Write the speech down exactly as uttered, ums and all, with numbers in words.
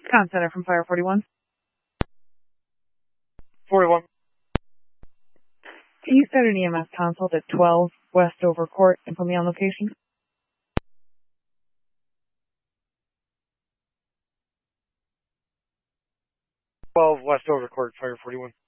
Con Center from Fire forty-one. forty-one. Can you start an E M S consult at twelve Westover Court and put me on location? twelve Westover Court, Fire forty-one.